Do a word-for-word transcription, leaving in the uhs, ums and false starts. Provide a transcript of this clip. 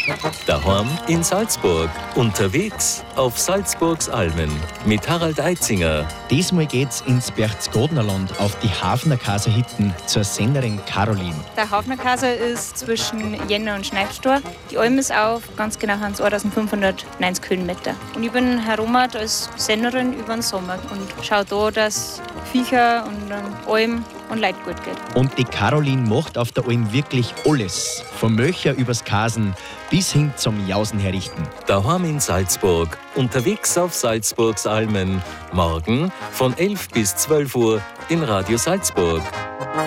Daheim in Salzburg, unterwegs auf Salzburgs Almen mit Harald Eitzinger. Diesmal geht's ins Berchtesgadenerland auf die Hafnerkaser Hitten zur Sennerin Caroline. Der Hafnerkaser ist zwischen Jänner und Schneibstor. Die Alm ist auf ganz genau eintausendfünfhundertneunzig Höhenmeter. Und ich bin herum als Sennerin über den Sommer und schaue da, dass Viecher und ähm, Alm und Leute gut geht. Und die Caroline macht auf der Alm wirklich alles. Vom Möcher übers Kasen bis hin zum Jausen herrichten. Daheim in Salzburg, unterwegs auf Salzburgs Almen. Morgen von elf bis zwölf Uhr in Radio Salzburg.